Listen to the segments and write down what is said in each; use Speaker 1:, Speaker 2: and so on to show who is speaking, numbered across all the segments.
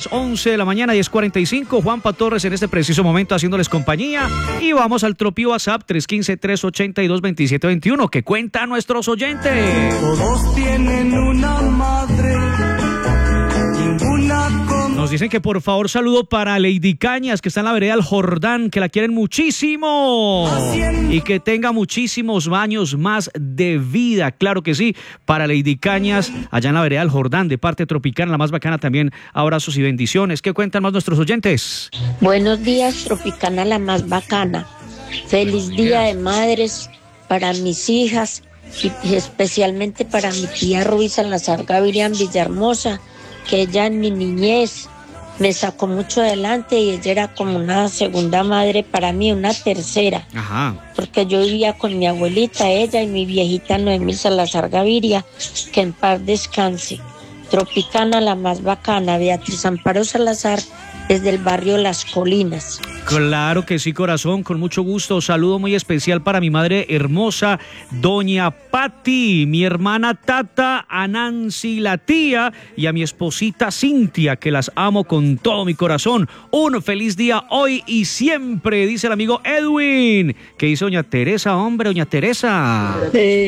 Speaker 1: las 11 de la mañana, 10:45. Juanpa Torres en este preciso momento haciéndoles compañía. Y vamos al Tropí WhatsApp 315-382-2721. Que cuentan nuestros oyentes.
Speaker 2: Todos tienen una madre.
Speaker 1: Nos dicen que por favor saludo para Lady Cañas, que está en la vereda del Jordán, que la quieren muchísimo y que tenga muchísimos años más de vida. Claro que sí, para Lady Cañas, allá en la vereda del Jordán, de parte Tropicana, la más bacana también. Abrazos y bendiciones. ¿Qué cuentan más nuestros oyentes?
Speaker 3: Buenos días, Tropicana, la más bacana. Feliz Día de Madres para mis hijas y especialmente para mi tía Ruiz Salazar Gaviria en Villahermosa, que ella en mi niñez me sacó mucho adelante y ella era como una segunda madre para mí, una tercera.
Speaker 1: Ajá.
Speaker 3: Porque yo vivía con mi abuelita, ella y mi viejita Noemí Salazar Gaviria, que en paz descanse. Tropicana, la más bacana, Beatriz Amparo Salazar, desde el barrio Las Colinas.
Speaker 1: Claro que sí, corazón, con mucho gusto. Saludo muy especial para mi madre hermosa, doña Patti, mi hermana Tata, a Nancy, la tía, y a mi esposita Cintia, que las amo con todo mi corazón. Un feliz día hoy y siempre, dice el amigo Edwin. ¿Qué dice doña Teresa, hombre, doña Teresa?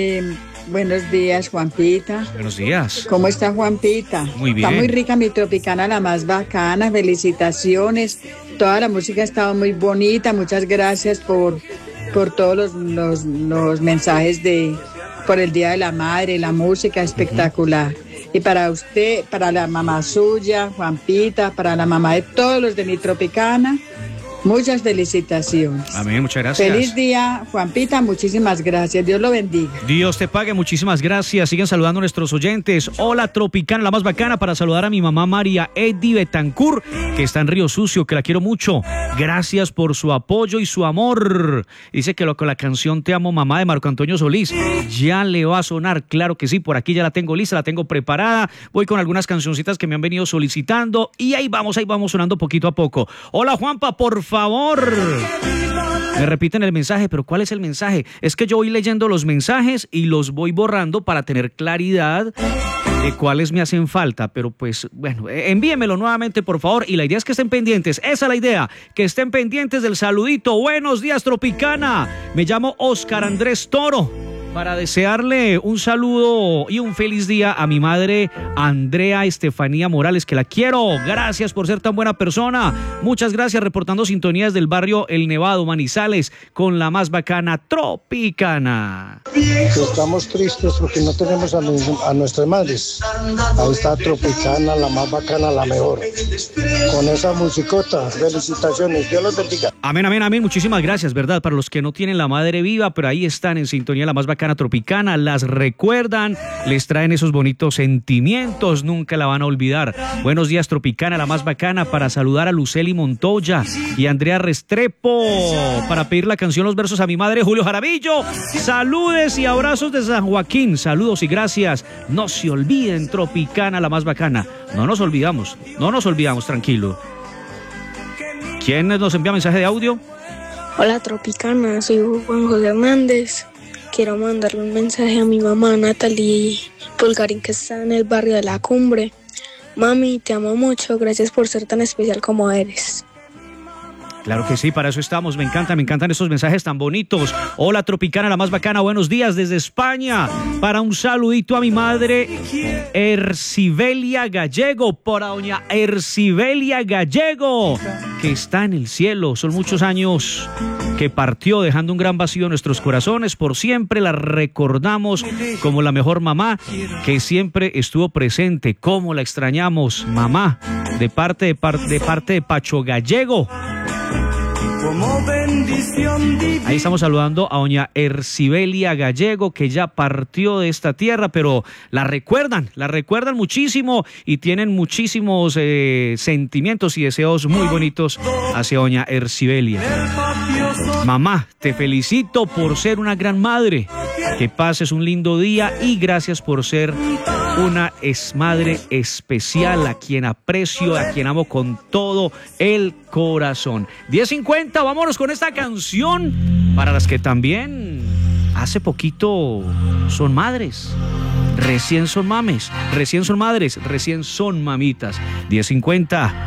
Speaker 4: Buenos días, Juanpita.
Speaker 1: Buenos días.
Speaker 4: ¿Cómo está, Juanpita?
Speaker 1: Muy bien.
Speaker 4: Está muy rica mi Tropicana, la más bacana. Felicitaciones. Toda la música ha estado muy bonita. Muchas gracias por todos los mensajes por el Día de la Madre, la música espectacular. Y para usted, para la mamá suya, Juanpita, para la mamá de todos los de mi Tropicana, muchas felicitaciones.
Speaker 1: Amén, muchas gracias.
Speaker 4: Feliz día, Juanpita, muchísimas gracias. Dios lo bendiga.
Speaker 1: Dios te pague, muchísimas gracias. Siguen saludando a nuestros oyentes. Hola, Tropicana, la más bacana, para saludar a mi mamá María Eddie Betancourt, que está en Río Sucio, que la quiero mucho. Gracias por su apoyo y su amor. Dice que con la canción Te amo, mamá, de Marco Antonio Solís, ya le va a sonar. Claro que sí, por aquí ya la tengo lista, la tengo preparada. Voy con algunas cancioncitas que me han venido solicitando y ahí vamos sonando poquito a poco. Hola, Juanpa, por favor. Me repiten el mensaje, pero ¿cuál es el mensaje? Es que yo voy leyendo los mensajes y los voy borrando para tener claridad de cuáles me hacen falta, pero pues bueno, envíemelo nuevamente por favor, y la idea es que estén pendientes, esa es la idea, que estén pendientes del saludito. Buenos días, Tropicana, me llamo Oscar Andrés Toro, para desearle un saludo y un feliz día a mi madre Andrea Estefanía Morales, que la quiero. Gracias por ser tan buena persona. Muchas gracias, reportando sintonías del barrio El Nevado, Manizales, con la más bacana Tropicana.
Speaker 5: Estamos tristes porque no tenemos a nuestras madres. Ahí está Tropicana, la más bacana, la mejor. Con esa musicota, felicitaciones. Dios los bendiga.
Speaker 1: Amén, amén, amén. Muchísimas gracias, ¿verdad? Para los que no tienen la madre viva, pero ahí están en sintonía la más bacana Tropicana, las recuerdan, les traen esos bonitos sentimientos, nunca la van a olvidar. Buenos días, Tropicana, la más bacana, para saludar a Luceli Montoya y Andrea Restrepo, para pedir la canción Los Versos a mi madre Julio Jaramillo. Saludes y abrazos de San Joaquín, saludos y gracias. No se olviden, Tropicana, la más bacana. No nos olvidamos, tranquilo. ¿Quién nos envía mensaje de audio?
Speaker 6: Hola, Tropicana, soy Juan José Hernández. Quiero mandarle un mensaje a mi mamá Natalie Pulgarín, que está en el barrio de La Cumbre. Mami, te amo mucho, gracias por ser tan especial como eres.
Speaker 1: Claro que sí, para eso estamos. Me encantan esos mensajes tan bonitos. Hola, Tropicana, la más bacana. Buenos días desde España. Para un saludito a mi madre Ercibelia Gallego, para doña Ercibelia Gallego, que está en el cielo. Son muchos años que partió, dejando un gran vacío en nuestros corazones. Por siempre la recordamos como la mejor mamá que siempre estuvo presente. Cómo la extrañamos, mamá, de parte de Pacho Gallego. Ahí estamos saludando a doña Ercibelia Gallego, que ya partió de esta tierra, pero la recuerdan muchísimo y tienen muchísimos sentimientos y deseos muy bonitos hacia doña Ercibelia. Mamá, te felicito por ser una gran madre, que pases un lindo día y gracias por ser una madre especial, a quien aprecio, a quien amo con todo el corazón. 10:50, vámonos con esta canción para las que también hace poquito son madres, recién son mames, recién son madres, recién son mamitas. 10:50.